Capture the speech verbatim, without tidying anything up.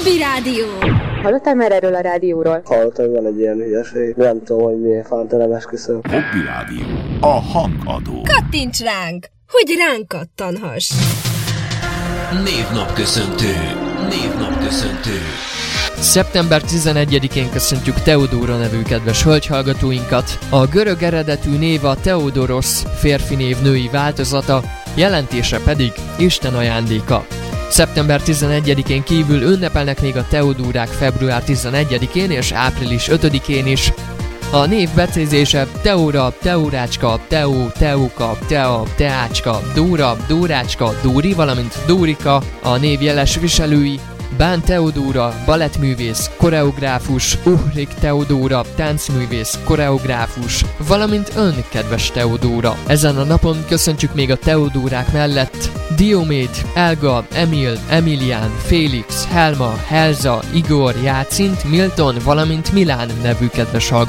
Hobby Rádió. Hallottál már erről a rádióról? Hallottam, hogy van egy ilyen hülyeség. Nem tudom, hogy miért fánt, nem esküszöm. Hobby Rádió. A hangadó. Kattints ránk, hogy ránk kattanhass. Névnapköszöntő. Névnapköszöntő. szeptember tizenegyedikén köszöntjük Teodóra nevű kedves hölgyhallgatóinkat. A görög eredetű név a Teodoros, férfi név női változata, jelentése pedig Isten ajándéka. szeptember tizenegyedikén kívül ünnepelnek még a Teodórák február tizenegyedikén és április ötödikén is. A név becézése Teóra, Teórácska, Teó, Teóka, Tea, Teácska, Dóra, Dórácska, Dóri, valamint Dórika. A név jeles viselői Bán Teodóra, balettművész, koreográfus, Uhrik Teodóra, táncművész, koreográfus, valamint ön, kedves Teodóra. Ezen a napon köszöntjük még a Teodórák mellett Diomét, Elga, Emil, Emilián, Félix, Helma, Helza, Igor, Jácint, Milton, valamint Milán nevű kedves hallgatók.